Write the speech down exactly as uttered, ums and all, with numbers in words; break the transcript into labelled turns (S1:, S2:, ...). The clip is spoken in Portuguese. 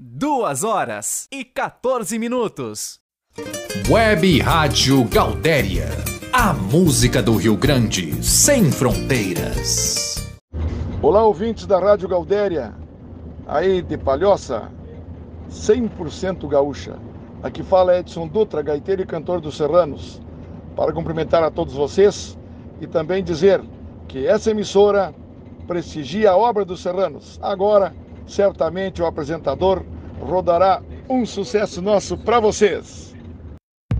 S1: Duas horas e quatorze minutos.
S2: Web Rádio Gaudéria. A música do Rio Grande, sem fronteiras.
S3: Olá, ouvintes da Rádio Gaudéria. Aí de Palhoça, cem por cento gaúcha. Aqui fala Edson Dutra, gaiteiro e cantor dos Serranos. Para cumprimentar a todos vocês e também dizer que essa emissora prestigia a obra dos Serranos. Agora, certamente o apresentador rodará um sucesso nosso para vocês.